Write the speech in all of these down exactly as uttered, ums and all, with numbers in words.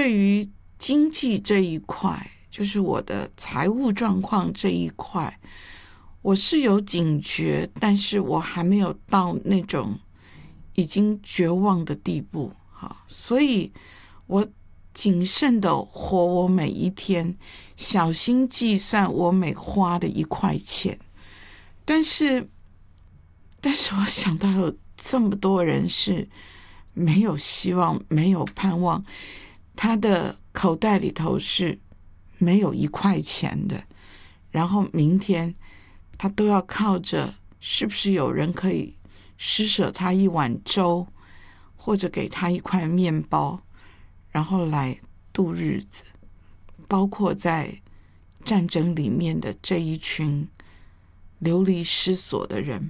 对于经济这一块，就是我的财务状况这一块，我是有警觉，但是我还没有到那种已经绝望的地步。好，所以我谨慎的活我每一天，小心计算我每花的一块钱。但是，但是我想到有这么多人是没有希望、没有盼望，他的口袋里头是没有一块钱的，然后明天他都要靠着是不是有人可以施舍他一碗粥，或者给他一块面包，然后来度日子。包括在战争里面的这一群流离失所的人，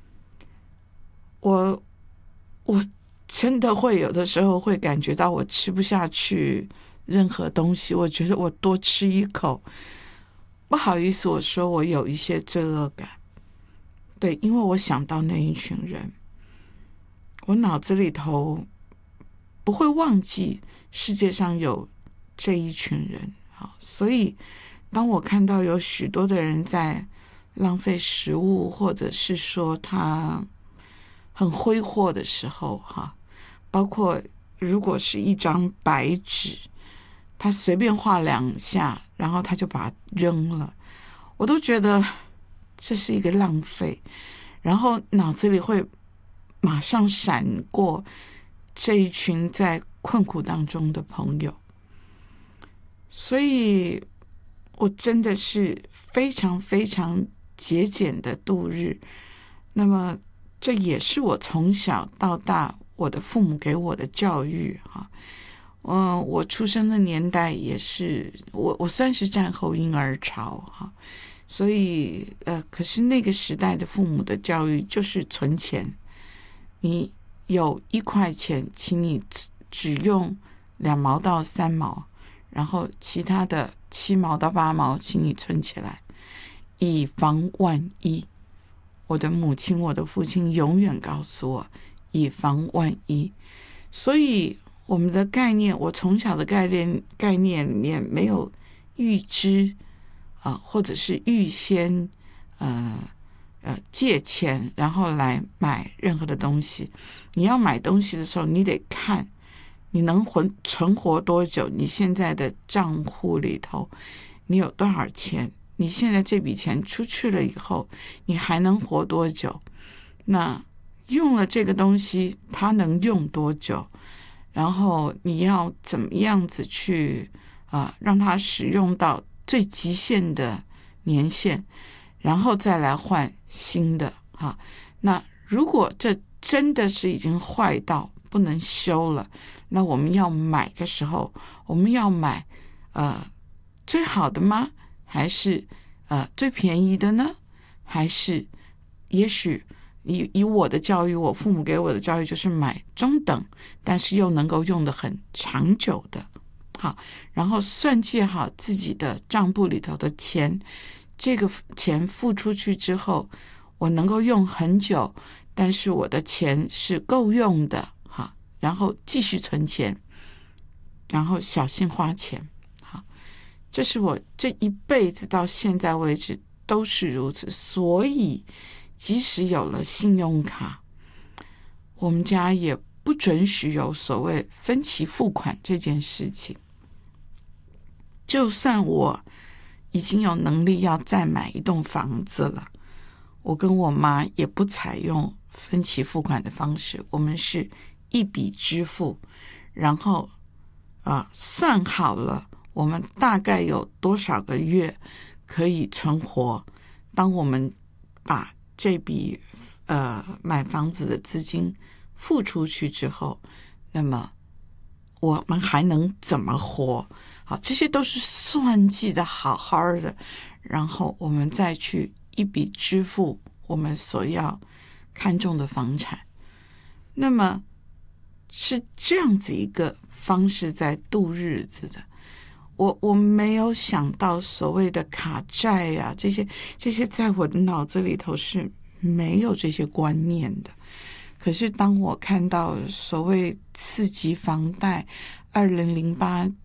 我我真的会有的时候会感觉到我吃不下去任何东西，我觉得我多吃一口，不好意思，我说我有一些罪恶感。对，因为我想到那一群人，我脑子里头不会忘记世界上有这一群人。好，所以当我看到有许多的人在浪费食物，或者是说他很挥霍的时候，哈，包括如果是一张白纸，他随便画两下，然后他就把它扔了，我都觉得这是一个浪费，然后脑子里会马上闪过这一群在困苦当中的朋友。所以我真的是非常非常节俭的度日。那么这也是我从小到大我的父母给我的教育哈。嗯，我出生的年代也是我我算是战后婴儿潮哈，所以呃，可是那个时代的父母的教育就是存钱，你有一块钱，请你只用两毛到三毛，然后其他的七毛到八毛，请你存起来，以防万一。我的母亲、我的父亲永远告诉我，以防万一。所以我们的概念，我从小的概念概念里面没有预知啊、呃，或者是预先呃呃借钱，然后来买任何的东西。你要买东西的时候，你得看你能存存活多久，你现在的账户里头你有多少钱，你现在这笔钱出去了以后你还能活多久，那用了这个东西它能用多久，然后你要怎么样子去啊、呃、让它使用到最极限的年限，然后再来换新的啊。那如果这真的是已经坏到不能修了，那我们要买的时候，我们要买呃最好的吗？还是呃最便宜的呢？还是也许以以我的教育，我父母给我的教育就是买中等，但是又能够用得很长久的。好，然后算计好自己的账簿里头的钱，这个钱付出去之后，我能够用很久，但是我的钱是够用的。好，然后继续存钱，然后小心花钱。好，这是我这一辈子到现在为止都是如此。所以即使有了信用卡，我们家也不准许有所谓分期付款这件事情。就算我已经有能力要再买一栋房子了，我跟我妈也不采用分期付款的方式，我们是一笔支付，然后啊，算好了我们大概有多少个月可以存活，当我们把这笔呃买房子的资金付出去之后，那么我们还能怎么活？好，这些都是算计的好好的，然后我们再去一笔支付我们所要看重的房产。那么是这样子一个方式在度日子的。我我没有想到所谓的卡债啊，这些这些在我的脑子里头是没有这些观念的。可是当我看到所谓次级房贷二零零八